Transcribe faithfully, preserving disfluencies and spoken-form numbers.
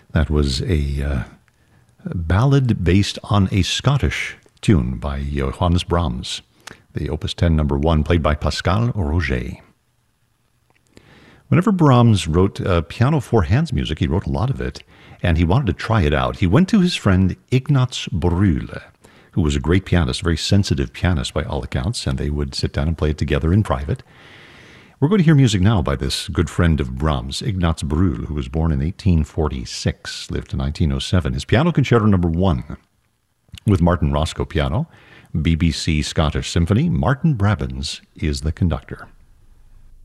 That was a uh, ballad based on a Scottish tune by Johannes Brahms, the Opus ten number one, played by Pascal Roger. Whenever Brahms wrote uh, piano for hands music, he wrote a lot of it, and he wanted to try it out. He went to his friend Ignaz Brühl, who was a great pianist, a very sensitive pianist by all accounts, and they would sit down and play it together in private. We're going to hear music now by this good friend of Brahms, Ignaz Brühl, who was born in eighteen forty-six, lived to nineteen oh seven. His Piano Concerto number one, with Martin Roscoe piano, B B C Scottish Symphony. Martin Brabbins is the conductor.